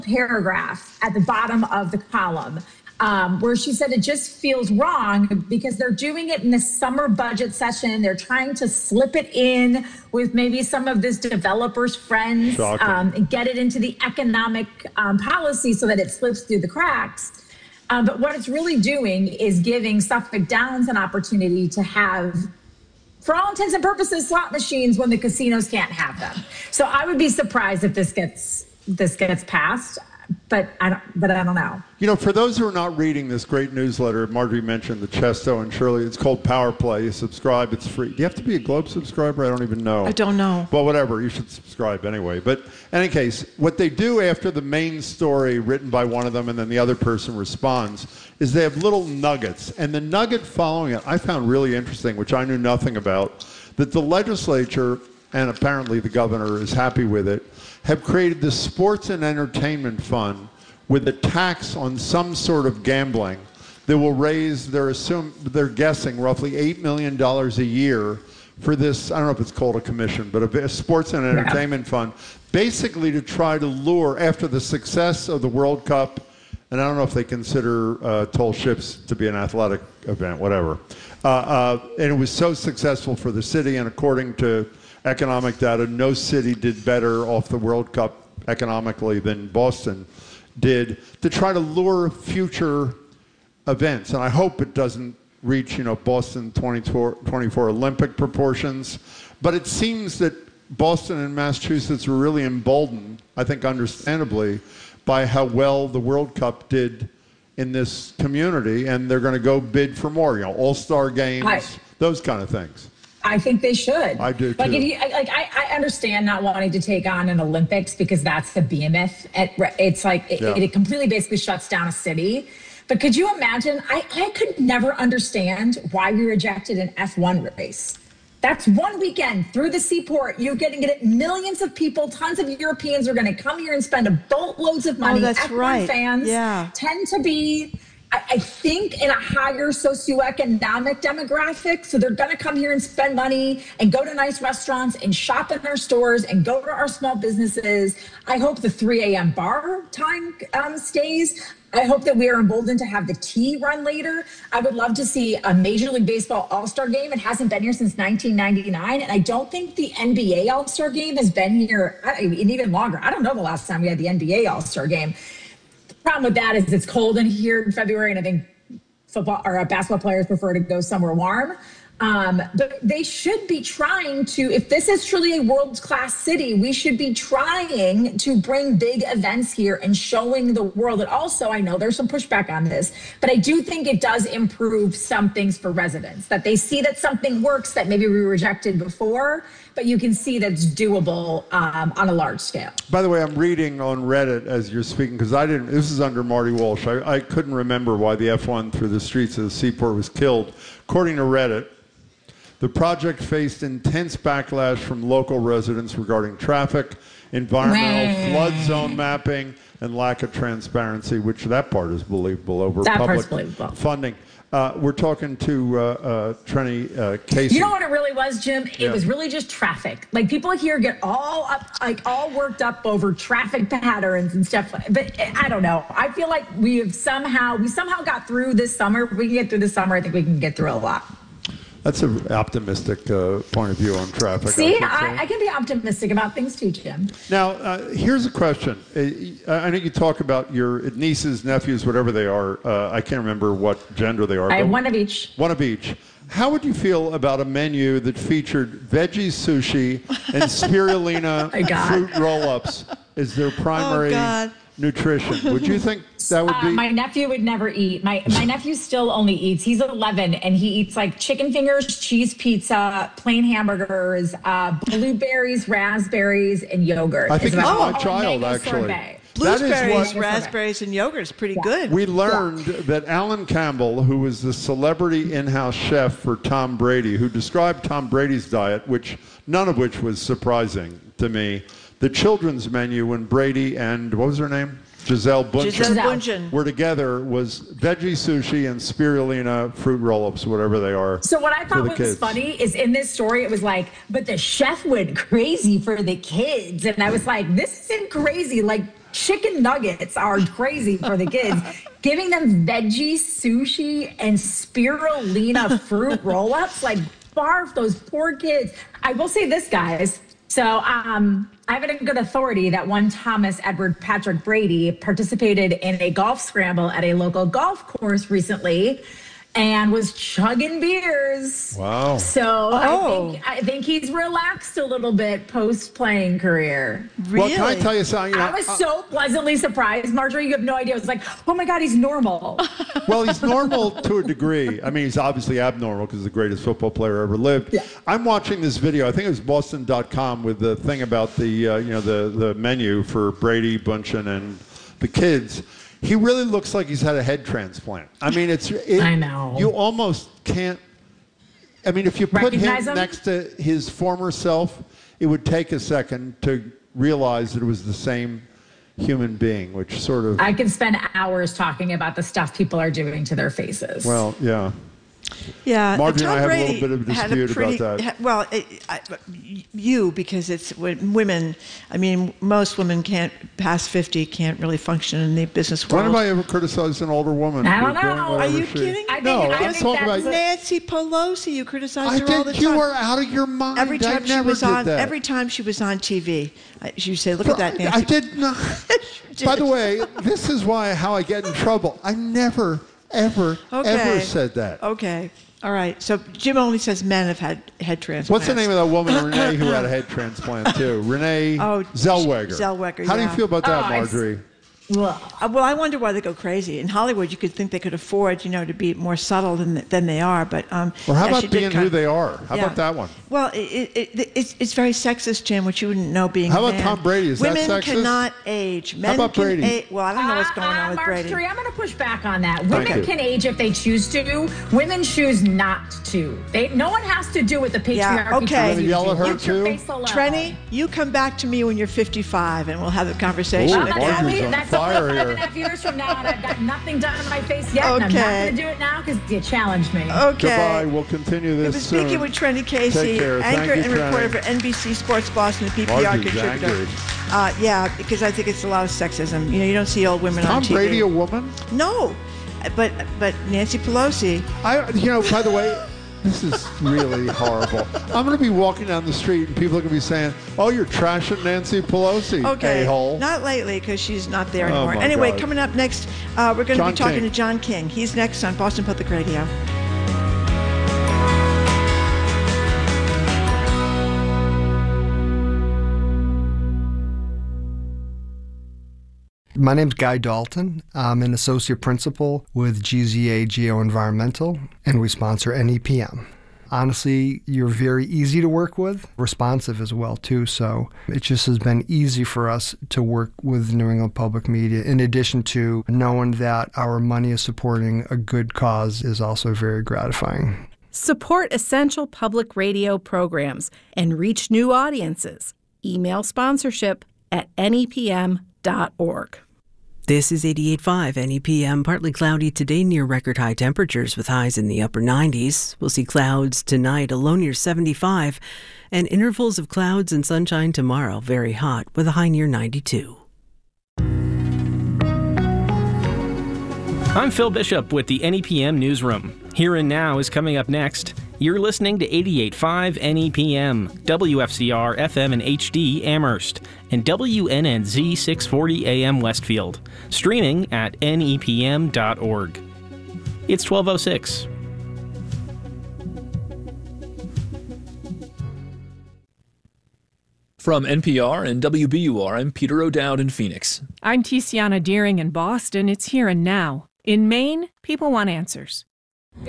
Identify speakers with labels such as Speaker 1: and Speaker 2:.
Speaker 1: paragraph at the bottom of the column where she said it just feels wrong because they're doing it in the summer budget session. They're trying to slip it in with maybe some of this developers' friends and get it into the economic policy so that it slips through the cracks. But what it's really doing is giving Suffolk Downs an opportunity to have, for all intents and purposes, slot machines when the casinos can't have them. So I would be surprised if this gets passed, but I don't know.
Speaker 2: You know, for those who are not reading this great newsletter, Marjorie mentioned the Chesto and Shirley. It's called Power Play. You subscribe. It's free. Do you have to be a Globe subscriber? I don't even know.
Speaker 3: I don't know.
Speaker 2: Well, whatever. You should subscribe anyway. But in any case, what they do after the main story written by one of them and then the other person responds is they have little nuggets. And the nugget following it I found really interesting, which I knew nothing about, that the legislature, and apparently the governor is happy with it, have created the Sports and Entertainment Fund with a tax on some sort of gambling that will raise, they're guessing, roughly $8 million a year for this, I don't know if it's called a commission, but a Sports and Entertainment Fund, basically to try to lure, after the success of the World Cup, and I don't know if they consider tall ships to be an athletic event, whatever. And it was so successful for the city, and according to economic data, no city did better off the World Cup economically than Boston did, to try to lure future events. And I hope it doesn't reach, Boston 2024 Olympic proportions. But it seems that Boston and Massachusetts were really emboldened, I think understandably, by how well the World Cup did in this community. And they're going to go bid for more, all-star games, those kind of things.
Speaker 1: I think they should.
Speaker 2: I do too.
Speaker 1: I understand not wanting to take on an Olympics because that's the behemoth. It's like it completely basically shuts down a city. But could you imagine? I could never understand why we rejected an F1 race. That's one weekend through the seaport. You're getting it. Millions of people, tons of Europeans are going to come here and spend boatloads of money.
Speaker 3: Oh, that's
Speaker 1: F1
Speaker 3: right.
Speaker 1: fans tend to be, I think, in a higher socioeconomic demographic. So they're going to come here and spend money and go to nice restaurants and shop in our stores and go to our small businesses. I hope the 3 a.m. bar time stays. I hope that we are emboldened to have the T run later. I would love to see a Major League Baseball All-Star game. It hasn't been here since 1999. And I don't think the NBA All-Star game has been here even longer. I don't know the last time we had the NBA All-Star game. Problem with that is it's cold in here in February, and I think football or basketball players prefer to go somewhere warm. But they should be trying to, if this is truly a world-class city, we should be trying to bring big events here and showing the world. And also, I know there's some pushback on this, but I do think it does improve some things for residents, that they see that something works that maybe we rejected before, but you can see that's doable on a large scale.
Speaker 2: By the way, I'm reading on Reddit as you're speaking, because this is under Marty Walsh. I couldn't remember why the F1 through the streets of the seaport was killed. According to Reddit, the project faced intense backlash from local residents regarding traffic, environmental flood zone mapping, and lack of transparency, which that part is believable over public funding. We're talking to Trenny Casey.
Speaker 1: You know what it really was, Jim? It was really just traffic. Like, people here get all worked up over traffic patterns and stuff. But I don't know. I feel like we somehow got through this summer. If we can get through this summer, I think we can get through a lot.
Speaker 2: That's an optimistic point of view on traffic.
Speaker 1: See, I can be optimistic about things too, Jim.
Speaker 2: Now, here's a question. I know you talk about your nieces, nephews, whatever they are. I can't remember what gender they are.
Speaker 1: I have one of each.
Speaker 2: One of each. How would you feel about a menu that featured veggie sushi and spirulina fruit roll-ups as their primary nutrition? Would you think that would be?
Speaker 1: My nephew would never eat. My nephew still only eats. He's 11 and he eats like chicken fingers, cheese pizza, plain hamburgers, blueberries, raspberries, and yogurt.
Speaker 2: I think he's my child, actually.
Speaker 3: Blueberries, raspberries, and yogurt is pretty good.
Speaker 2: We learned that Alan Campbell, who was the celebrity in-house chef for Tom Brady, who described Tom Brady's diet, none of which was surprising to me. The children's menu when Brady and, what was her name? Gisele Bundchen were together was veggie sushi and spirulina fruit roll-ups, whatever they are.
Speaker 1: So what I thought was funny is in this story, it was like, but the chef went crazy for the kids. And I was like, this isn't crazy. Like, chicken nuggets are crazy for the kids. Giving them veggie sushi and spirulina fruit roll-ups, like barf, those poor kids. I will say this, guys. So I have it in good authority that one Thomas Edward Patrick Brady participated in a golf scramble at a local golf course recently and was chugging beers.
Speaker 2: Wow.
Speaker 1: So I think he's relaxed a little bit post-playing career.
Speaker 3: Really?
Speaker 2: Well, can I tell you something?
Speaker 1: I was so pleasantly surprised. Marjorie, you have no idea. I was like, oh my God, he's normal.
Speaker 2: Well, he's normal to a degree. I mean, he's obviously abnormal because he's the greatest football player ever lived.
Speaker 1: Yeah.
Speaker 2: I'm watching this video. I think it was Boston.com with the thing about the menu for Brady, Bunchen, and the kids. He really looks like he's had a head transplant. I mean,
Speaker 1: I know.
Speaker 2: You almost can't. I mean, if you put him
Speaker 1: Recognize him?
Speaker 2: next to his former self, it would take a second to realize that it was the same human being, which sort of.
Speaker 1: I can spend hours talking about the stuff people are doing to their faces.
Speaker 2: Well, yeah.
Speaker 3: Yeah,
Speaker 2: Marjorie and I
Speaker 3: Tom
Speaker 2: have a
Speaker 3: Brady
Speaker 2: little bit of a
Speaker 3: had a
Speaker 2: dispute
Speaker 3: pretty,
Speaker 2: about that.
Speaker 3: Well, because it's women. I mean, most women can't past 50 can't really function in the business world.
Speaker 2: When have I ever criticized an older woman?
Speaker 1: I don't
Speaker 2: for doing
Speaker 1: know.
Speaker 3: Are
Speaker 2: whatever
Speaker 3: you
Speaker 2: she-
Speaker 3: kidding?
Speaker 2: No,
Speaker 1: I
Speaker 2: I'm
Speaker 1: think
Speaker 2: talking
Speaker 1: that's
Speaker 2: about.
Speaker 3: Nancy Pelosi, you criticized
Speaker 2: I
Speaker 3: her all the
Speaker 2: think
Speaker 3: time.
Speaker 2: you are out of your mind.
Speaker 3: Every
Speaker 2: I
Speaker 3: time she
Speaker 2: never
Speaker 3: was
Speaker 2: did
Speaker 3: on,
Speaker 2: that.
Speaker 3: every time she was on TV, you say, "Look at that, Nancy."
Speaker 2: I did not. By the way, this is how I get in trouble. I never, ever said that.
Speaker 3: Okay. All right. So Jim only says men have had head transplants.
Speaker 2: What's the name of that woman, Renee, who had a head transplant too? Renee Zellweger.
Speaker 3: Zellweger,
Speaker 2: How do you
Speaker 3: yeah.
Speaker 2: feel about that,
Speaker 1: Oh, it's-
Speaker 2: Marjorie?
Speaker 1: Well,
Speaker 3: Well, I wonder why they go crazy. In Hollywood, you could think they could afford, to be more subtle than they are. But
Speaker 2: Well, how
Speaker 3: yeah,
Speaker 2: about
Speaker 3: she did
Speaker 2: being
Speaker 3: kind
Speaker 2: who
Speaker 3: of-
Speaker 2: they are? How
Speaker 3: Yeah.
Speaker 2: about that one?
Speaker 3: Well, it's very sexist, Jim, which you wouldn't know being.
Speaker 2: How
Speaker 3: a
Speaker 2: about
Speaker 3: man.
Speaker 2: Tom Brady? Is that
Speaker 3: Women
Speaker 2: sexist?
Speaker 3: cannot age. Men
Speaker 2: about
Speaker 3: can
Speaker 2: Brady?
Speaker 3: age. Well, I don't know what's going on with Brady.
Speaker 1: Marjorie, I'm going to push back on that.
Speaker 2: Thank
Speaker 1: Women
Speaker 2: you.
Speaker 1: can age if they choose to. Women choose not to. No one has to do what the patriarchy
Speaker 3: Yeah, okay.
Speaker 1: tells
Speaker 2: You
Speaker 1: you
Speaker 2: yell
Speaker 1: to
Speaker 2: at
Speaker 1: do.
Speaker 2: her,
Speaker 1: Get your
Speaker 2: too?
Speaker 1: face alone.
Speaker 3: Trenny, you come back to me when you're 55, and we'll have a conversation.
Speaker 2: Ooh,
Speaker 1: Well,
Speaker 3: again.
Speaker 2: Marjorie's on
Speaker 1: that's
Speaker 2: fire
Speaker 1: only
Speaker 2: here.
Speaker 1: 5.5 years from now, and I've got nothing done on my face yet, and I'm not
Speaker 3: Okay.
Speaker 1: going to do it now because you challenged me.
Speaker 3: Okay.
Speaker 2: Goodbye. We'll continue
Speaker 3: We've
Speaker 2: this
Speaker 3: been
Speaker 2: soon.
Speaker 3: speaking with Trenny Casey,
Speaker 2: Take care. Thank
Speaker 3: anchor
Speaker 2: you,
Speaker 3: and reporter
Speaker 2: Trenny.
Speaker 3: for NBC Sports Boston and PPR
Speaker 2: Marjorie's
Speaker 3: contributor.
Speaker 2: angry.
Speaker 3: Yeah, because I think it's a lot of sexism. You don't see old women
Speaker 2: Tom
Speaker 3: on TV.
Speaker 2: Brady a woman?
Speaker 3: No, but Nancy Pelosi.
Speaker 2: By the way, this is really horrible. I'm going to be walking down the street and people are going to be saying, "Oh, you're trashing Nancy Pelosi,
Speaker 3: Okay,
Speaker 2: a-hole."
Speaker 3: not lately because she's not there
Speaker 2: Oh,
Speaker 3: anymore.
Speaker 2: my
Speaker 3: Anyway,
Speaker 2: God.
Speaker 3: coming up next, we're going to
Speaker 2: John
Speaker 3: be talking
Speaker 2: King.
Speaker 3: to John King. He's next on Boston Public Radio.
Speaker 4: My name's Guy Dalton. I'm an associate principal with GZA Geoenvironmental, and we sponsor NEPM. Honestly, you're very easy to work with, responsive as well, too. So it just has been easy for us to work with New England Public Media, in addition to knowing that our money is supporting a good cause is also very gratifying.
Speaker 5: Support essential public radio programs and reach new audiences. Email sponsorship at nepm.org.
Speaker 6: This is 88.5 NEPM. Partly cloudy today near record high temperatures with highs in the upper 90s. We'll see clouds tonight, a low near 75, and intervals of clouds and sunshine tomorrow, very hot with a high near 92.
Speaker 7: I'm Phil Bishop with the NEPM Newsroom. Here and Now is coming up next. You're listening to 88.5 NEPM, WFCR FM and HD Amherst, and WNNZ 640 AM Westfield. Streaming at nepm.org. It's 12:06.
Speaker 8: From NPR and WBUR, I'm Peter O'Dowd in Phoenix.
Speaker 9: I'm Tiziana Deering in Boston. It's Here and Now. In Maine, people want answers.